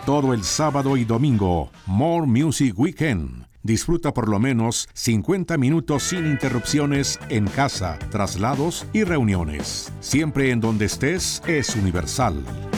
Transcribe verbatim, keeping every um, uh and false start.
Todo el sábado y domingo, More Music Weekend. Disfruta por lo menos cincuenta minutos sin interrupciones en casa, traslados y reuniones. Siempre en donde estés es Universal.